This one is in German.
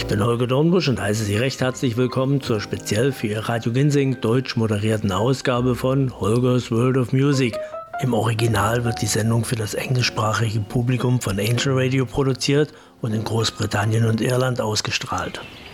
Ich bin Holger Dornbusch und heiße Sie recht herzlich willkommen zur speziell für Ihr Radio Ginsing deutsch moderierten Ausgabe von Holgers World of Music. Im Original wird die Sendung für das englischsprachige Publikum von Angel Radio produziert und in Großbritannien und Irland ausgestrahlt.